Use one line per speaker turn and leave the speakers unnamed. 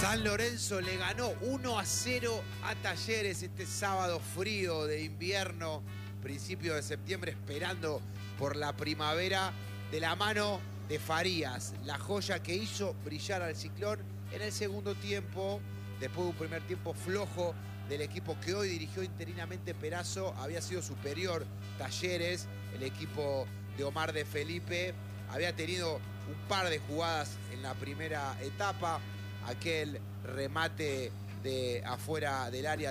San Lorenzo le ganó 1-0 a Talleres este sábado frío de invierno, principio de septiembre, esperando por la primavera, de la mano de Farías, la joya que hizo brillar al Ciclón en el segundo tiempo, después de un primer tiempo flojo del equipo que hoy dirigió interinamente Perazo. Había sido superior Talleres, el equipo de Omar de Felipe había tenido un par de jugadas en la primera etapa, aquel remate de afuera del área